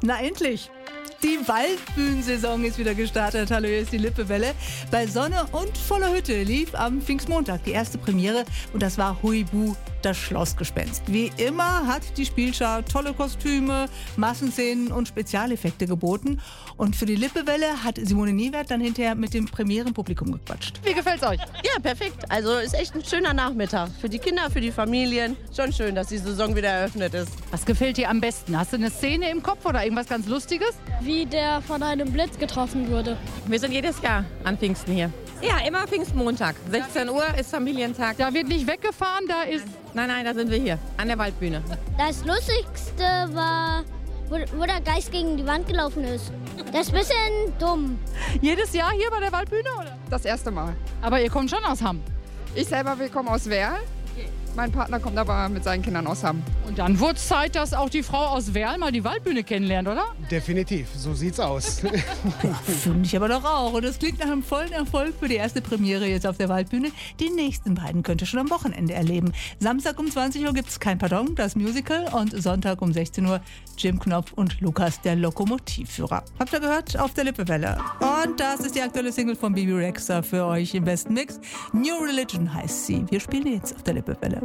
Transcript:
Na endlich! Die Waldbühnensaison ist wieder gestartet. Hallo, hier ist die Lippewelle. Bei Sonne und voller Hütte lief am Pfingstmontag die erste Premiere und das war Huibu, das Schlossgespenst. Wie immer hat die Spielschau tolle Kostüme, Massenszenen und Spezialeffekte geboten. Und für die Lippewelle hat Simone Niewert dann hinterher mit dem Premierenpublikum gequatscht. Wie gefällt's euch? Ja, perfekt. Also ist echt ein schöner Nachmittag. Für die Kinder, für die Familien. Schon schön, dass die Saison wieder eröffnet ist. Was gefällt dir am besten? Hast du eine Szene im Kopf oder irgendwas ganz Lustiges? Wie der von einem Blitz getroffen wurde. Wir sind jedes Jahr an Pfingsten hier. Ja, immer Pfingstmontag. 16 Uhr ist Familientag. Da wird nicht weggefahren, da ist... Nein, da sind wir hier, an der Waldbühne. Das Lustigste war, wo der Geist gegen die Wand gelaufen ist. Das ist ein bisschen dumm. Jedes Jahr hier bei der Waldbühne, oder? Das erste Mal. Aber ihr kommt schon aus Hamm. Ich selber komme aus Werl. Mein Partner kommt aber mit seinen Kindern aus Hamm. Und dann wurde es Zeit, dass auch die Frau aus Werl mal die Waldbühne kennenlernt, oder? Definitiv, so sieht's aus. Finde ich aber doch auch. Und es klingt nach einem vollen Erfolg für die erste Premiere jetzt auf der Waldbühne. Die nächsten beiden könnt ihr schon am Wochenende erleben. Samstag um 20 Uhr gibt es kein Pardon, das Musical. Und Sonntag um 16 Uhr Jim Knopf und Lukas, der Lokomotivführer. Habt ihr gehört? Auf der Lippewelle. Und das ist die aktuelle Single von Bibi Rexha für euch im besten Mix. New Religion heißt sie. Wir spielen jetzt auf der Lippewelle.